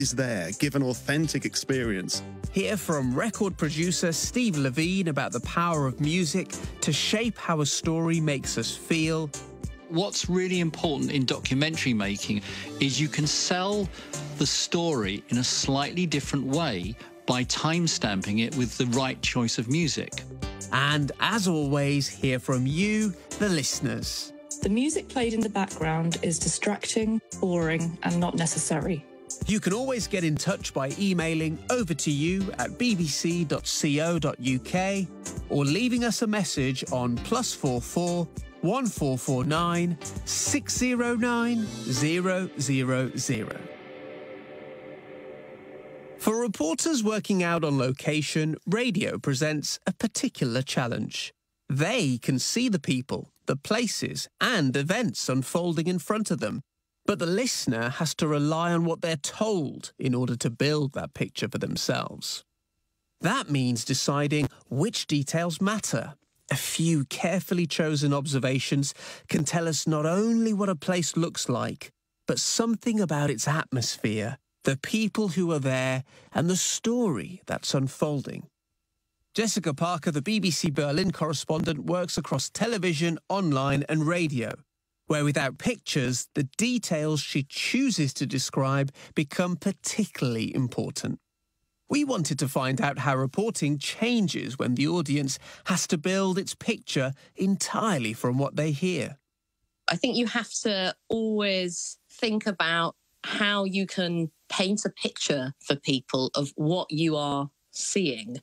is there, give an authentic experience. Hear from record producer Steve Levine about the power of music to shape how a story makes us feel. What's really important in documentary making is you can sell the story in a slightly different way by time-stamping it with the right choice of music. And as always, hear from you, the listeners. The music played in the background is distracting, boring, and not necessary. You can always get in touch by emailing over to you at bbc.co.uk or leaving us a message on +44 1449 609 000. For reporters working out on location, radio presents a particular challenge. They can see the people, the places, and events unfolding in front of them. But the listener has to rely on what they're told in order to build that picture for themselves. That means deciding which details matter. A few carefully chosen observations can tell us not only what a place looks like, but something about its atmosphere, the people who are there, and the story that's unfolding. Jessica Parker, the BBC Berlin correspondent, works across television, online, and radio, where without pictures, the details she chooses to describe become particularly important. We wanted to find out how reporting changes when the audience has to build its picture entirely from what they hear. I think you have to always think about how you can paint a picture for people of what you are seeing.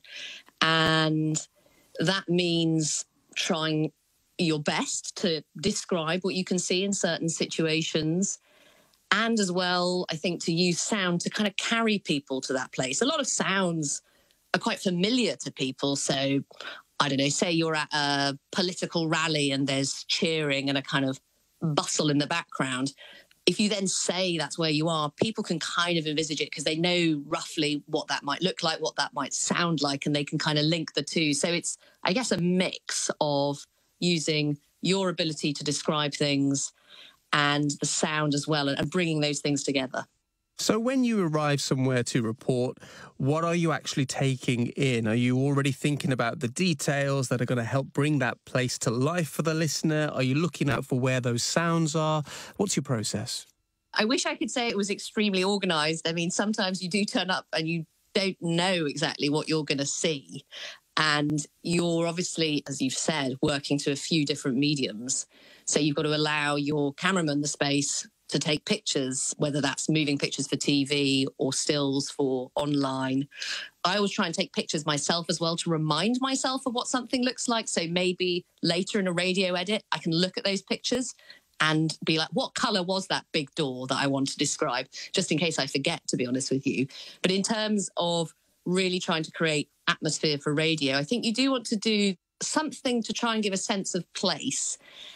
And that means trying your best to describe what you can see in certain situations. And as well, I think to use sound to kind of carry people to that place. A lot of sounds are quite familiar to people. So, I don't know, say you're at a political rally and there's cheering and a kind of bustle in the background. If you then say that's where you are, people can kind of envisage it because they know roughly what that might look like, what that might sound like, and they can kind of link the two. So it's, I guess, a mix of using your ability to describe things and the sound as well, and bringing those things together. So when you arrive somewhere to report, what are you actually taking in? Are you already thinking about the details that are going to help bring that place to life for the listener? Are you looking out for where those sounds are? What's your process? I wish I could say it was extremely organised. I mean, sometimes you do turn up and you don't know exactly what you're going to see. And you're obviously, as you've said, working to a few different mediums. So you've got to allow your cameraman the space to take pictures, whether that's moving pictures for TV or stills for online. I always try and take pictures myself as well to remind myself of what something looks like. So maybe later in a radio edit, I can look at those pictures and be like, what colour was that big door that I want to describe? Just in case I forget, to be honest with you. But in terms of really trying to create atmosphere for radio, I think you do want to do something to try and give a sense of place.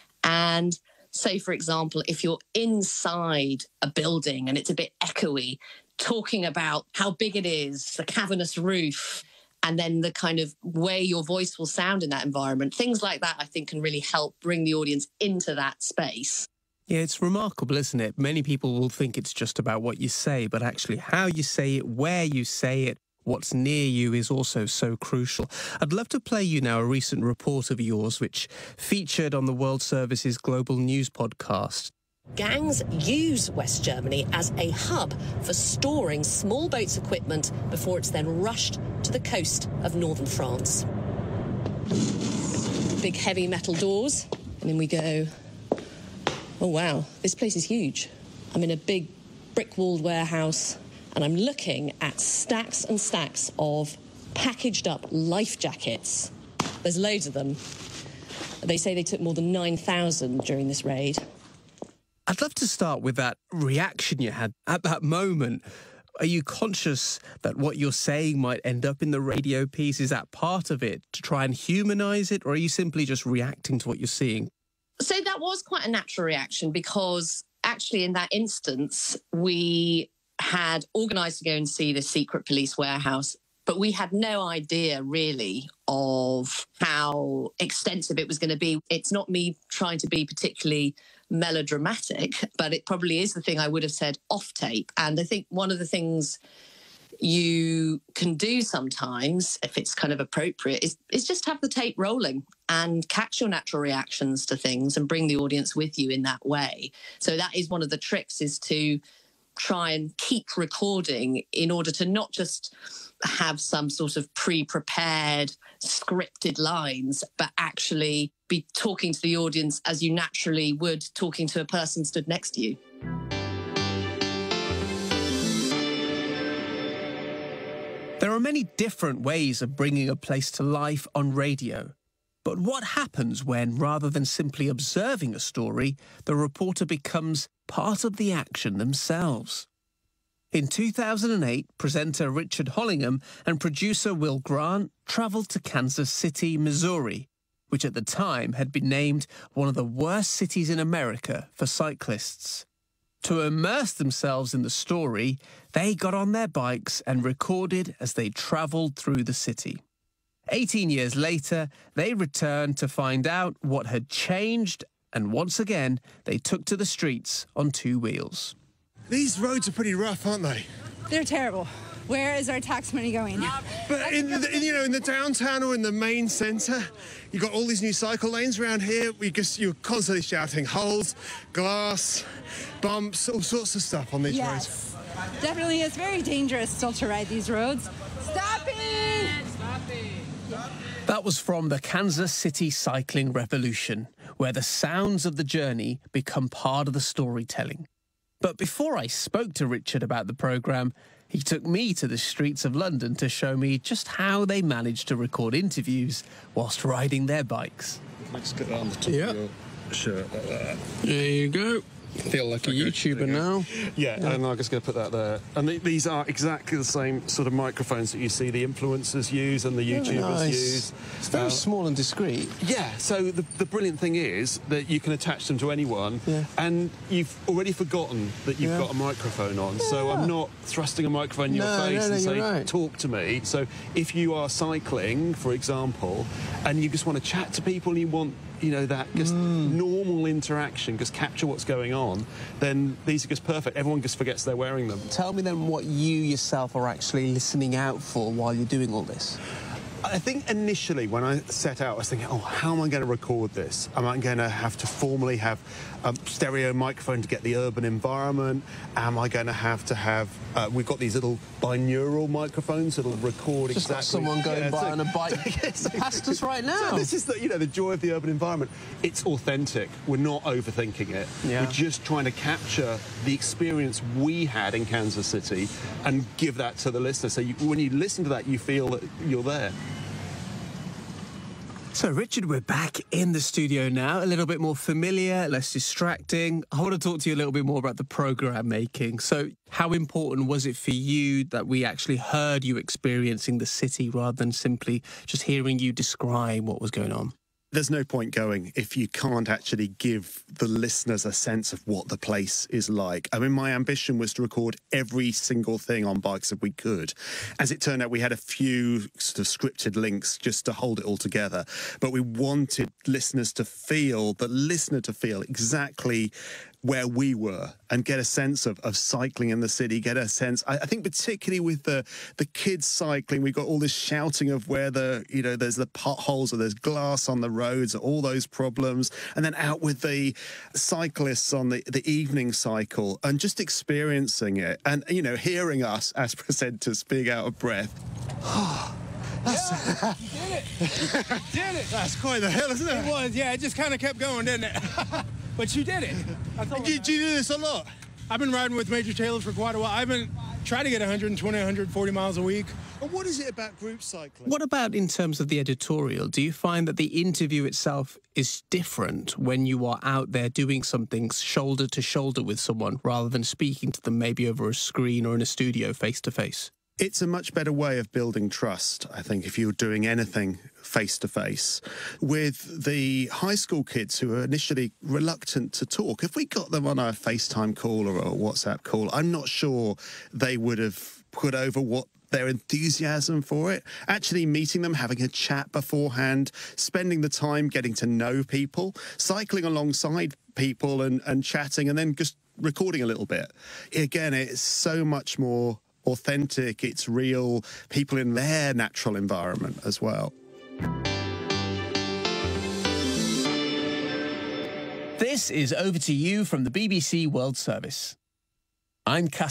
And say, for example, if you're inside a building and it's a bit echoey, talking about how big it is, the cavernous roof, and then the kind of way your voice will sound in that environment, things like that, I think can really help bring the audience into that space. Yeah, it's remarkable, isn't it? Many people will think it's just about what you say, but actually how you say it, where you say it, what's near you is also so crucial. I'd love to play you now a recent report of yours which featured on the World Service's Global News podcast. Gangs use West Germany as a hub for storing small boats' equipment before it's then rushed to the coast of northern France. Big heavy metal doors, and in we go. Oh wow, this place is huge. I'm in a big brick-walled warehouse, and I'm looking at stacks and stacks of packaged up life jackets. There's loads of them. They say they took more than 9,000 during this raid. I'd love to start with that reaction you had at that moment. Are you conscious that what you're saying might end up in the radio piece? Is that part of it, to try and humanise it, or are you simply just reacting to what you're seeing? So that was quite a natural reaction because actually in that instance, we had organised to go and see the secret police warehouse, but we had no idea really of how extensive it was going to be. It's not me trying to be particularly melodramatic, but it probably is the thing I would have said off tape. And I think one of the things you can do sometimes, if it's kind of appropriate, is just have the tape rolling and catch your natural reactions to things and bring the audience with you in that way. So that is one of the tricks, is to try and keep recording in order to not just have some sort of pre-prepared scripted lines, but actually be talking to the audience as you naturally would talking to a person stood next to you. There are many different ways of bringing a place to life on radio. But what happens when, rather than simply observing a story, the reporter becomes part of the action themselves? In 2008, presenter Richard Hollingham and producer Will Grant travelled to Kansas City, Missouri, which at the time had been named one of the worst cities in America for cyclists. To immerse themselves in the story, they got on their bikes and recorded as they travelled through the city. 18 years later, they returned to find out what had changed, and once again, they took to the streets on two wheels. These roads are pretty rough, aren't they? They're terrible. Where is our tax money going? But in the downtown or in the main centre, you've got all these new cycle lanes around here. You're constantly shouting holes, glass, bumps, all sorts of stuff on these roads. Definitely. It's very dangerous still to ride these roads. Stopping! That was from the Kansas City Cycling Revolution, where the sounds of the journey become part of the storytelling. But before I spoke to Richard about the programme, he took me to the streets of London to show me just how they managed to record interviews whilst riding their bikes. Let's get that on the top of your shirt like that. There you go. Feel like a YouTuber now. Yeah, and I'm just going to put that there. And these are exactly the same sort of microphones that you see the influencers use and the YouTubers use. It's very small and discreet. Yeah, so the brilliant thing is that you can attach them to anyone, and you've already forgotten that you've got a microphone on. So I'm not thrusting a microphone in your face and say, talk to me. So if you are cycling, for example, and you just want to chat to people and you want, you know, that just normal interaction, just capture what's going on, then these are just perfect. Everyone just forgets they're wearing them. Tell me then what you yourself are actually listening out for while you're doing all this. I think initially when I set out, I was thinking, oh, how am I going to record this? Am I going to have to formally have a stereo microphone to get the urban environment? Am I going to have we've got these little binaural microphones that'll record just exactly. Like someone going by on a bike past us right now. So this is the joy of the urban environment. It's authentic. We're not overthinking it. We're just trying to capture the experience we had in Kansas City and give that to the listener. So when you listen to that, you feel that you're there. So, Richard, we're back in the studio now, a little bit more familiar, less distracting. I want to talk to you a little bit more about the programme making. So, how important was it for you that we actually heard you experiencing the city rather than simply just hearing you describe what was going on? There's no point going if you can't actually give the listeners a sense of what the place is like. I mean, my ambition was to record every single thing on bikes that we could. As it turned out, we had a few sort of scripted links just to hold it all together. But we wanted listeners to feel exactly where we were and get a sense of cycling in the city, get a sense, I think particularly with the kids cycling, we've got all this shouting of where there's the potholes or there's glass on the roads, all those problems, and then out with the cyclists on the evening cycle and just experiencing it and, hearing us as presenters being out of breath. You did it. That's quite the hell, isn't it? It was, yeah. It just kind of kept going, didn't it? But you did it. Do you do this a lot? I've been riding with Major Taylor for quite a while. I've been trying to get 120, 140 miles a week. And what is it about group cycling? What about in terms of the editorial? Do you find that the interview itself is different when you are out there doing something shoulder to shoulder with someone rather than speaking to them maybe over a screen or in a studio face to face? It's a much better way of building trust, I think, if you're doing anything face-to-face. With the high school kids who are initially reluctant to talk, if we got them on a FaceTime call or a WhatsApp call, I'm not sure they would have put over what their enthusiasm for it, actually meeting them, having a chat beforehand, spending the time getting to know people, cycling alongside people and chatting, and then just recording a little bit. Again, it's so much more authentic, it's real, people in their natural environment as well. This is Over to You from the BBC World Service. I'm Cass.